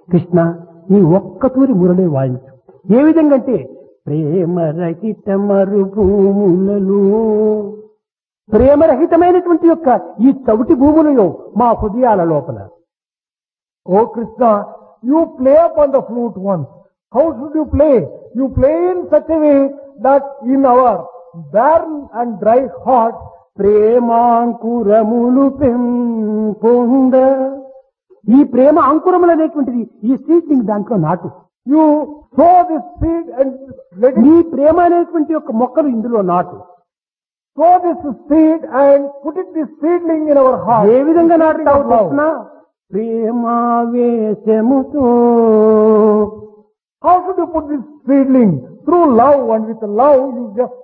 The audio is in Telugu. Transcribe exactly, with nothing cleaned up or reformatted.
కృష్ణ నీ ఒక్కతూరి మురళి వాయించు. ఏ విధంగా అంటే ప్రేమరహిత మరుభూములలో ప్రేమరహితమైనటువంటి యొక్క ఈ చవిటి భూములలో మా హృదయాల లోపల. Oh Krishna, you play upon the flute once. How should you play? You play in such a way that in our barren and dry hearts, ప్రేమాంకురములు పెంపొంద ఈ ప్రేమ అంకురములు అనేటువంటిది ఈ సీడ్లింగ్ దాంట్లో నాటు. you sow this seed and let it నీ ప్రేమ అనేటువంటి యొక్క మొక్కలు ఇందులో నాటు. sow this seed and put it this seedling in our heart. ఏ విధంగా Seedling నాటుతావు of love. Krishna? ప్రేమావేశముతో. How should you put this seedling? Through love, and with love you just